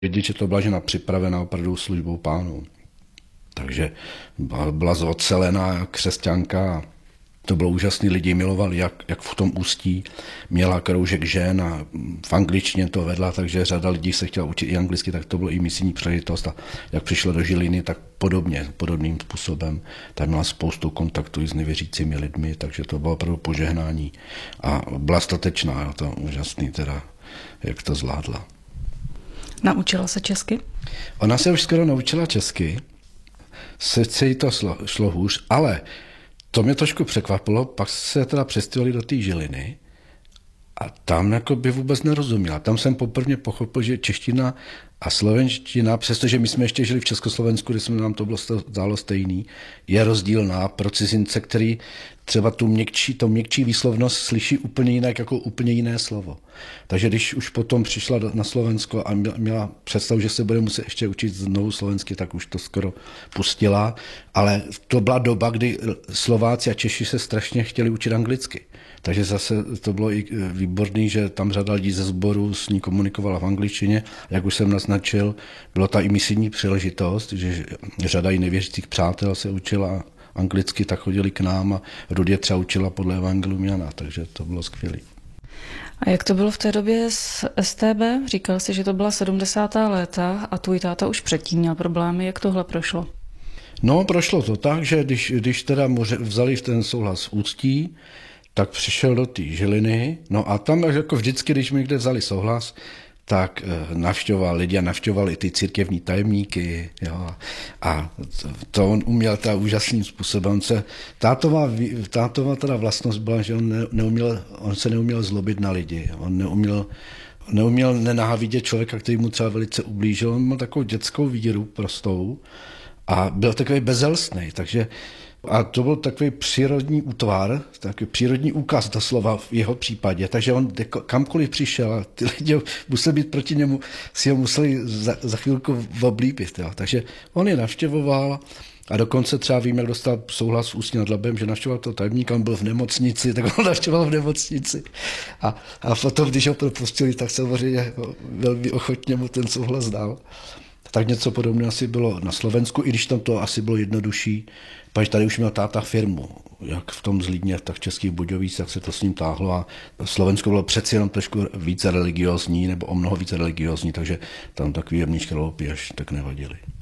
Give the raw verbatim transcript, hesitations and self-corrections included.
Vidět, že to byla žena připravená opravdu službou Pánu. Takže byla zocelená křesťanka. To bylo úžasný, lidi milovali, jak, jak v tom Ústí měla kroužek žen a v angličtině to vedla, takže řada lidí se chtěla učit i anglicky, tak to bylo i misijní příležitost. A jak přišla do Žiliny, tak podobně, podobným způsobem. Tam měla spoustu kontaktů s nevěřícími lidmi, takže to bylo opravdu požehnání. A byla statečná, to úžasný teda, jak to zvládla. Naučila se česky? Ona se už skoro naučila česky, sice jí to šlo, šlo hůř, ale to mě trošku překvapilo, pak se teda přestěhovali do té Žiliny a tam jako by vůbec nerozuměla. Tam jsem poprvé pochopil, že čeština a slovenština, přestože my jsme ještě žili v Československu, kde jsme nám to bylo zdálo stejný, je rozdílná pro cizince, který třeba tu měkčí, to měkčí výslovnost slyší úplně jinak jako úplně jiné slovo. Takže když už potom přišla na Slovensko a měla představu, že se bude muset ještě učit znovu slovensky, tak už to skoro pustila. Ale to byla doba, kdy Slováci a Češi se strašně chtěli učit anglicky. Takže zase to bylo i výborný, že tam řada lidí ze sboru s ní komunikovala v angličtině. Jak už jsem naznačil, byla ta i misijní příležitost, že řada i nevěřících přátel se učila anglicky, tak chodili k nám a Rudě třeba učila podle Evangelium Jana, takže to bylo skvělé. A jak to bylo v té době s S T B? Říkal jsi, že to byla sedmdesátá léta a tvůj táta už předtím měl problémy. Jak tohle prošlo? No, prošlo to tak, že když, když teda vzali ten souhlas v Ústí, tak přišel do té Žiliny, no a tam jako vždycky, když mi někde vzali souhlas, tak navštěvoval lidi a navštěvoval i ty církevní tajemníky. Jo. A to on uměl teda úžasným způsobem. On se, tátová, tátová teda vlastnost byla, že on, ne, neuměl, on se neuměl zlobit na lidi. On neuměl, neuměl nenávidět člověka, který mu třeba velice ublížil. On měl takovou dětskou víru prostou a byl takový bezelstný, takže a to byl takový přírodní útvar, takový přírodní úkaz doslova v jeho případě, takže on kamkoliv přišel a ty lidi museli být proti němu, si ho museli za, za chvilku oblíbit. Jo. Takže on je navštěvoval a dokonce třeba vím, jak dostal souhlas v Ústí nad Labem, že navštěvoval toho tajemníka, on byl v nemocnici, tak on navštěvoval v nemocnici. A, a potom, když ho propustili, tak samozřejmě velmi ochotně mu ten souhlas dal. Tak něco podobného asi bylo na Slovensku, i když tam to asi bylo jednodušší, protože tady už měl táta firmu, jak v tom Zlíně, tak v Českých Budějovicích se to s ním táhlo a Slovensko bylo přeci jenom trošku více religiózní nebo o mnoho více religiózní, takže tam takový jemný škraloupy až tak nevadily.